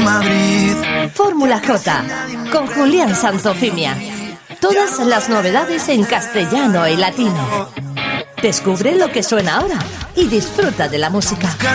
Madrid. Fórmula J, con Julián Sanzofimia. Todas las novedades en castellano y latino. Descubre lo que suena ahora y disfruta de la música.